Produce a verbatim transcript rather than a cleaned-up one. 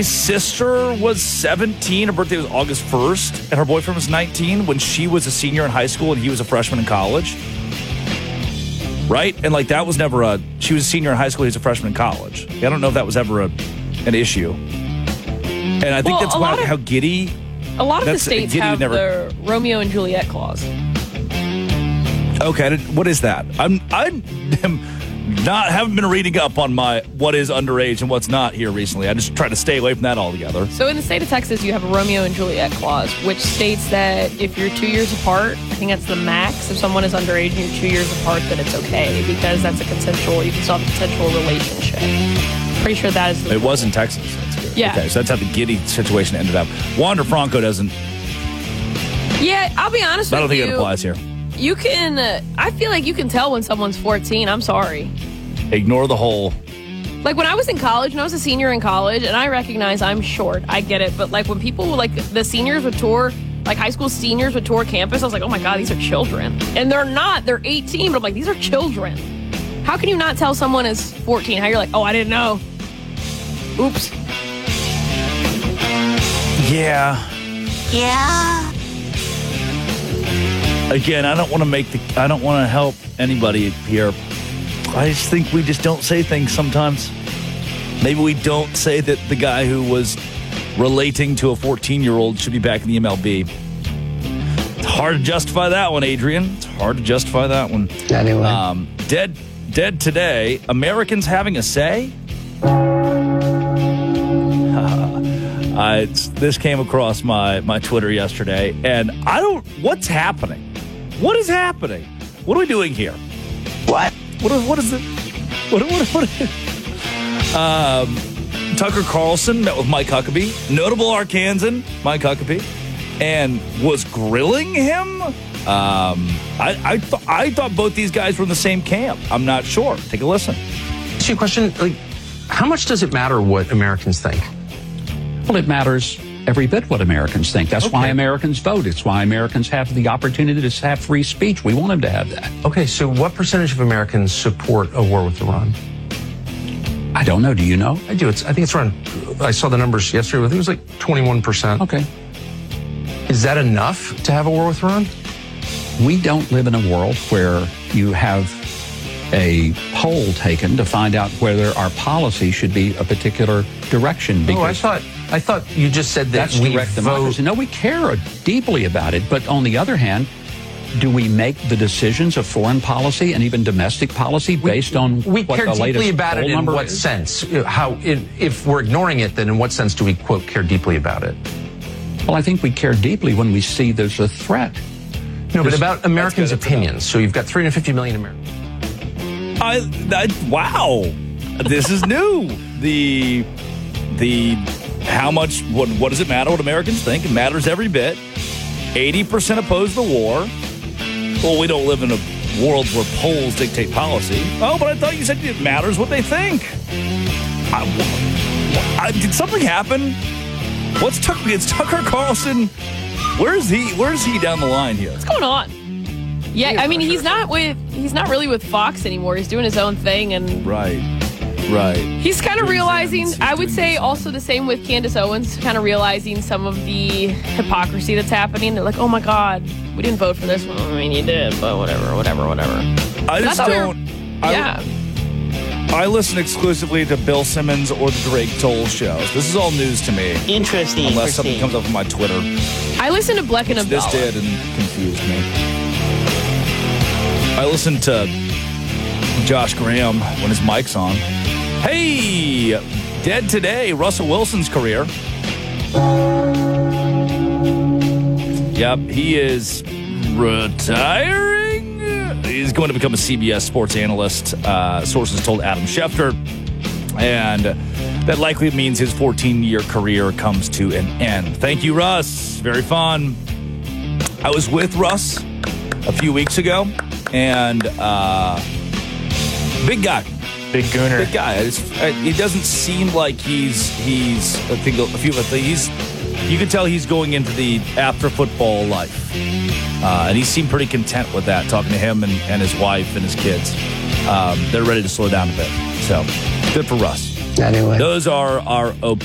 sister was seventeen. Her birthday was August first, and her boyfriend was nineteen when she was a senior in high school and he was a freshman in college. Right? And like that was never a, she was a senior in high school, he was a freshman in college. I don't know if that was ever a, an issue. And I think well, that's why, of, how giddy. A lot of the states have never, the Romeo and Juliet clause. Okay, what is that? I'm I am not haven't been reading up on my what is underage and what's not here recently. I just try to stay away from that altogether. So in the state of Texas, you have a Romeo and Juliet clause, which states that if you're two years apart, I think that's the max. If someone is underage and you're two years apart, then it's okay because that's a consensual. You can still have a consensual relationship. Pretty sure that is. The it rule. was in Texas. That's good. Yeah. Okay, so that's how the giddy situation ended up. Wander Franco doesn't. Yeah, I'll be honest with you. I don't think it applies here. You can, uh, I feel like you can tell when someone's fourteen. I'm sorry. Ignore the whole. Like when I was in college, when I was a senior in college, and I recognize I'm short, I get it. But like when people, like the seniors would tour, like high school seniors would tour campus, I was like, oh my God, these are children. And they're not, they're eighteen, but I'm like, these are children. How can you not tell someone is fourteen? How you're like, oh, I didn't know. Oops. Yeah. Yeah. Again, I don't want to make the, I don't want to help anybody here. I just think we just don't say things sometimes. Maybe we don't say that the guy who was relating to a fourteen-year-old should be back in the M L B. It's hard to justify that one, Adrian. It's hard to justify that one. Anyway. Um, dead, dead today. Americans having a say? Uh, it's, this came across my, my Twitter yesterday, and I don't, what's happening? What is happening? What are we doing here? What? What is, what is it? What, what, what, um, Tucker Carlson met with Mike Huckabee, notable Arkansan, Mike Huckabee, and was grilling him. Um, I, I, th- I thought both these guys were in the same camp. I'm not sure. Take a listen. Ask you a question, like, how much does it matter what Americans think? Well, it matters every bit what Americans think. That's okay. why Americans vote. It's why Americans have the opportunity to have free speech. We want them to have that. Okay, so what percentage of Americans support a war with Iran? I don't know. Do you know? I do. It's, I think it's around, I saw the numbers yesterday. I think it was like twenty-one percent. Okay. Is that enough to have a war with Iran? We don't live in a world where you have a poll taken to find out whether our policy should be a particular direction. Oh, I thought I thought you just said that that's we direct vote. democracy. No, we care deeply about it. But on the other hand, do we make the decisions of foreign policy and even domestic policy based we, on we what care the deeply latest about poll it in number what is? sense? How in, if we're ignoring it, then in what sense do we quote care deeply about it? Well, I think we care deeply when we see there's a threat. No, but about Americans' opinions. So you've got three hundred fifty million Americans. I, I wow, this is new. The the how much what what does it matter what Americans think? It matters every bit. eighty percent oppose the war. Well, we don't live in a world where polls dictate policy. Oh, but I thought you said it matters what they think. I, I, did something happen? What's Tucker? It's Tucker Carlson. Where is he? Where is he down the line here? What's going on? Yeah, I mean, he's not with, he's not really with Fox anymore. He's doing his own thing. And Right, right. he's kind of realizing, I would say also the same with Candace Owens, kind of realizing some of the hypocrisy that's happening. They're like, oh my God, we didn't vote for this one. I mean, you did, but whatever, whatever, whatever. I just That's how we were- don't. I, Yeah. I listen exclusively to Bill Simmons or the Drake Toll shows. This is all news to me. Interesting. Unless something interesting. comes up on my Twitter. I listen to Bleck and This Abdallah. did and confused me. I listened to Josh Graham when his mic's on. Hey, dead today, Russell Wilson's career. Yep, he is retiring. He's going to become a C B S sports analyst, uh, sources told Adam Schefter. And that likely means his fourteen-year career comes to an end. Thank you, Russ. Very fun. I was with Russ a few weeks ago, and uh, big guy. Big gooner. Big guy. It's, it doesn't seem like he's, he's I think a few of the things, you can tell he's going into the after football life. Uh, and he seemed pretty content with that, talking to him and, and his wife and his kids. Um, they're ready to slow down a bit. So, good for Russ. Anyway. Those are our